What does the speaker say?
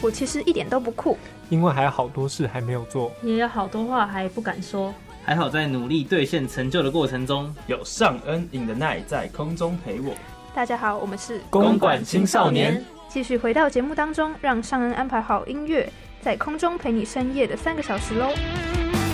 我其实一点都不酷， 因为还有好多事还没有做， 也有好多话还不敢说。 还好在努力兑现成就的过程中， 有尚恩 in the night 在空中陪我。 大家好，我们是公馆青少年， 继续回到节目当中，让尚恩安排好音乐，在空中陪你深夜的3个小时喽。